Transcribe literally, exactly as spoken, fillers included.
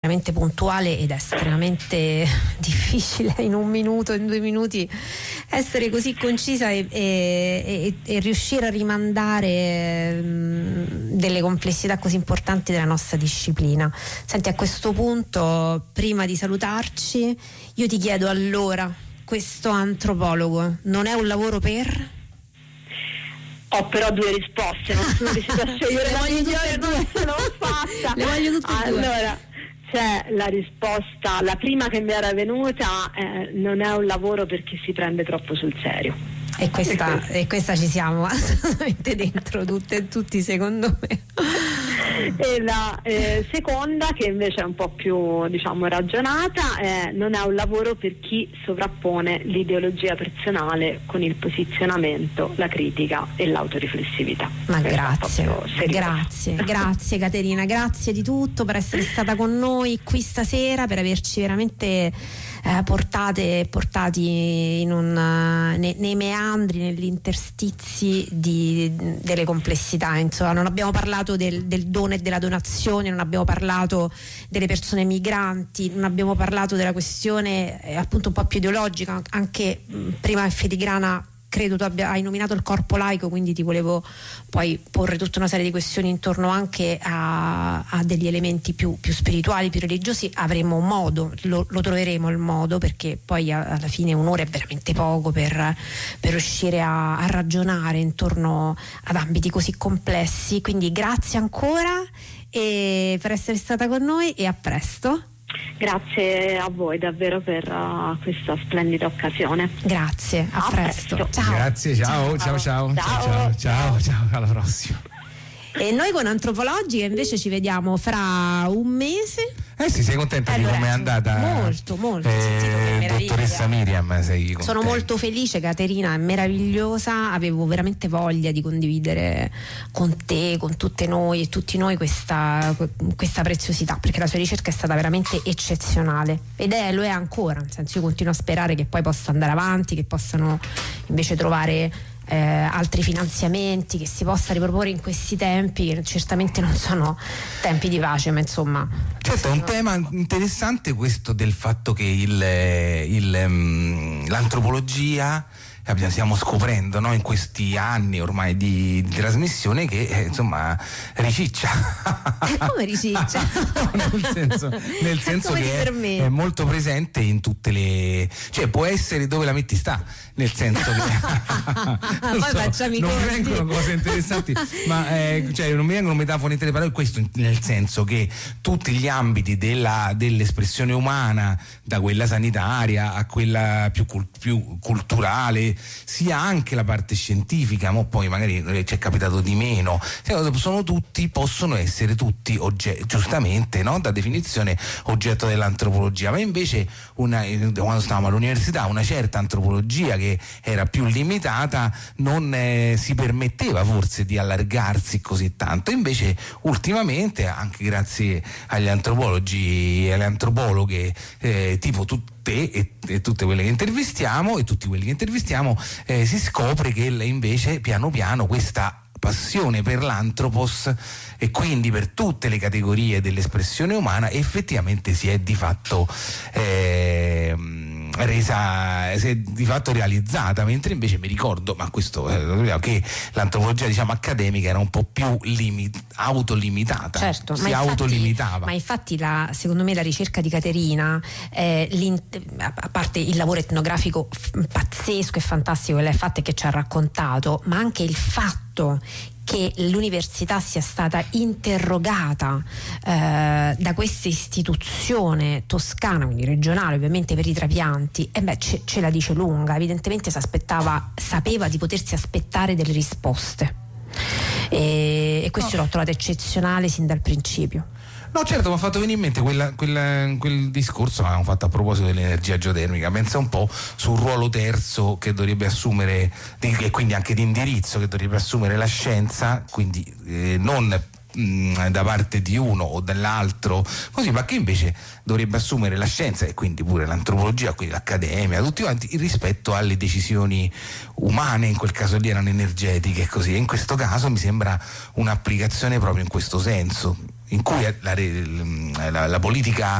veramente puntuale ed estremamente difficile in un minuto, in due minuti essere così concisa e, e, e, e riuscire a rimandare mh, delle complessità così importanti della nostra disciplina. Senti, a questo punto, prima di salutarci, io ti chiedo allora, questo antropologo non è un lavoro per? Ho però due risposte, non sono riuscita a scegliere la migliore, non ce l'ho fatta. Le voglio tutte e due. Allora, c'è la risposta, la prima che mi era venuta, eh, non è un lavoro perché si prende troppo sul serio. E questa, e questa ci siamo assolutamente dentro tutte e tutti, secondo me. E la eh, seconda, che invece è un po' più, diciamo, ragionata, eh, non è un lavoro per chi sovrappone l'ideologia personale con il posizionamento, la critica e l'autoriflessività. Ma grazie, grazie, grazie Caterina, grazie di tutto per essere stata con noi qui stasera, per averci veramente eh, portate, portati in un, nei, nei meandri, negli interstizi di, delle complessità. Insomma, non abbiamo parlato del, del dono e della donazione, non abbiamo parlato delle persone migranti, non abbiamo parlato della questione eh, appunto un po' più ideologica. Anche mh, prima Filigrana, credo tu abbia, hai nominato il corpo laico, quindi ti volevo poi porre tutta una serie di questioni intorno anche a, a degli elementi più, più spirituali, più religiosi. Avremo modo, lo, lo troveremo il modo, perché poi a, alla fine un'ora è veramente poco per, per riuscire a, a ragionare intorno ad ambiti così complessi. Quindi grazie ancora e per essere stata con noi, e a presto. Grazie a voi davvero per uh, questa splendida occasione. Grazie, a, a presto. presto. Ciao. Grazie, ciao, ciao, ciao, ciao, ciao, ciao, ciao, ciao, alla prossima. E noi con Antropologica invece ci vediamo fra un mese. Eh sì, sei contenta allora, di come è andata? Molto, molto. Eh, dottoressa Miriam, sei contenta? Sono molto felice, Caterina è meravigliosa, avevo veramente voglia di condividere con te, con tutte noi e tutti noi questa, questa preziosità, perché la sua ricerca è stata veramente eccezionale ed è, lo è ancora, nel senso, io continuo a sperare che poi possa andare avanti, che possano invece trovare Eh, altri finanziamenti, che si possa riproporre in questi tempi che certamente non sono tempi di pace, ma insomma. Certo, è un tema interessante questo del fatto che il, il, um, l'antropologia, stiamo scoprendo, no, in questi anni ormai di, di trasmissione, che eh, insomma riciccia. Eh, come riciccia? No, nel senso, nel senso che è, è molto presente in tutte le, cioè può essere dove la metti sta, nel senso che non, so, non mi vengono cose interessanti, ma eh, cioè, non mi vengono metafore intere parole, questo nel senso che tutti gli ambiti della, dell'espressione umana, da quella sanitaria a quella più, più culturale, sia anche la parte scientifica, ma poi magari ci è capitato di meno, sono tutti, possono essere tutti oggetto, giustamente, no? Da definizione oggetto dell'antropologia, ma invece una, quando stavamo all'università una certa antropologia che era più limitata non eh, si permetteva forse di allargarsi così tanto, invece ultimamente, anche grazie agli antropologi e alle antropologhe eh, tipo tu, te e, e tutte quelle che intervistiamo e tutti quelli che intervistiamo, eh, si scopre che invece piano piano questa passione per l'antropos e quindi per tutte le categorie dell'espressione umana effettivamente si è di fatto eh, resa, si è di fatto realizzata, mentre invece mi ricordo, ma questo eh, che l'antropologia, diciamo, accademica era un po' più limit, autolimitata, certo, si ma infatti, autolimitava. Ma infatti la, secondo me la ricerca di Caterina, eh, a parte il lavoro etnografico f- pazzesco e fantastico che lei ha fatto e che ci ha raccontato, ma anche il fatto che l'università sia stata interrogata eh, da questa istituzione toscana, quindi regionale ovviamente per i trapianti, e beh ce, ce la dice lunga. Evidentemente si aspettava, sapeva di potersi aspettare delle risposte e, e questo no. L'ho trovato eccezionale sin dal principio. No, certo, mi ha fatto venire in mente quella, quella, quel discorso che avevamo fatto a proposito dell'energia geotermica. Pensa un po' sul ruolo terzo che dovrebbe assumere, e quindi anche di indirizzo che dovrebbe assumere la scienza, quindi eh, non mh, da parte di uno o dell'altro, così, ma che invece dovrebbe assumere la scienza e quindi pure l'antropologia, quindi l'accademia, tutti quanti, rispetto alle decisioni umane, in quel caso lì erano energetiche e così, e in questo caso mi sembra un'applicazione proprio in questo senso, in cui la, la, la politica